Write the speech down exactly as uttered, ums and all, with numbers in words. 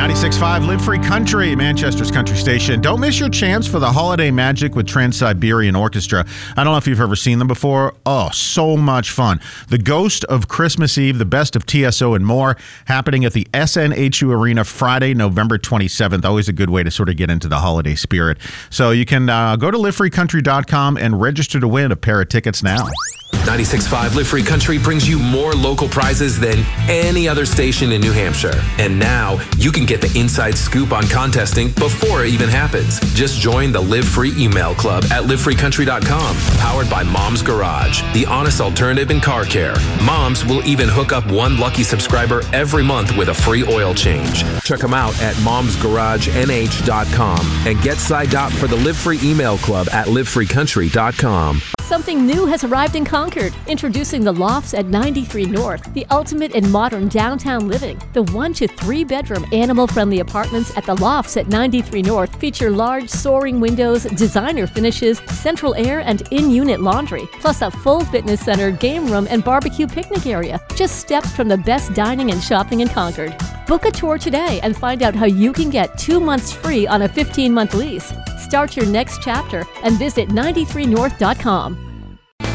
ninety-six point five Live Free Country, Manchester's country station. Don't miss your chance for the holiday magic with Trans-Siberian Orchestra. I don't know if you've ever seen them before. Oh, so much fun. The Ghost of Christmas Eve, the best of T S O and more, happening at the S N H U Arena Friday, November twenty-seventh. Always a good way to sort of get into the holiday spirit. So you can uh, go to live free country dot com and register to win a pair of tickets now. ninety-six point five Live Free Country brings you more local prizes than any other station in New Hampshire. And now you can get the inside scoop on contesting before it even happens. Just join the Live Free email club at live free country dot com. Powered by Mom's Garage, the honest alternative in car care. Mom's will even hook up one lucky subscriber every month with a free oil change. Check them out at moms garage n h dot com and get signed up for the Live Free email club at live free country dot com. Something new has arrived in Concord. Introducing the Lofts at ninety-three North, the ultimate in modern downtown living. The one to three bedroom animal-friendly apartments at the Lofts at ninety-three North feature large soaring windows, designer finishes, central air, and in-unit laundry, plus a full fitness center, game room, and barbecue picnic area. Just steps from the best dining and shopping in Concord. Book a tour today and find out how you can get two months free on a fifteen month lease. Start your next chapter and visit ninety-three north dot com.